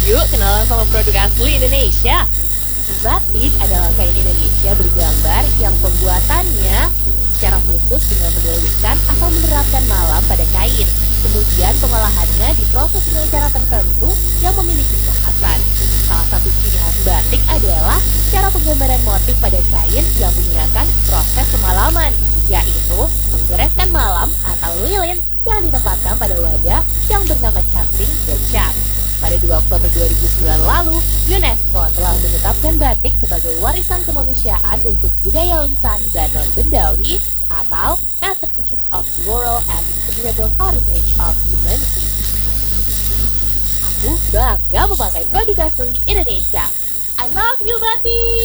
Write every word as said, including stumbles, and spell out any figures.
Yuk kenalan sama produk asli Indonesia. Batik adalah kain Indonesia bergambar yang pembuatannya secara khusus dengan menuliskan atau menerapkan malam pada kain. Kemudian pengolahannya diproses dengan cara tertentu yang memiliki kekhasan. Salah satu ciri khas batik adalah cara penggambaran motif pada kain yang menggunakan proses pemalaman, yaitu menggoreskan malam atau lilin yang ditempatkan pada wadah yang bernama canting dan cat. Pada dua Oktober dua ribu sembilan lalu, UNESCO telah menetapkan batik sebagai warisan kemanusiaan untuk budaya lisan dan non-bendawi atau Masterpiece of World and Integrable Heritage of Humanity. Aku bangga memakai produk asli Indonesia. I love you, batik!